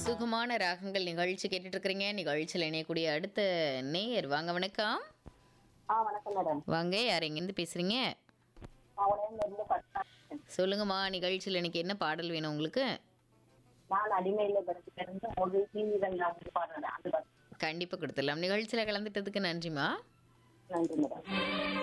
சுகமான ராகங்கள் நிகழ்ச்சி கேட்டுட்டு இருக்கிறீங்க. நிகழ்ச்சியில் இணையக்கூடிய அடுத்த நேயர் வாங்க. வணக்கம். வணக்கம் மேடம். வாங்க, யார் எங்கேருந்து பேசுறீங்க? அவளையிலிருந்து பட்டா. சொல்லுங்கம்மா, நிகழ்ச்சியில் இன்னைக்கு என்ன பாடல் வேணும் உங்களுக்கு? நான் அடிமையில படிச்சிருந்து ஒரு தீவிரம் பாடுறேன். அது கண்டிப்பாக கொடுத்துடலாம். நிகழ்ச்சியில் கலந்துட்டதுக்கு நன்றிம்மா. நன்றி மேடம்.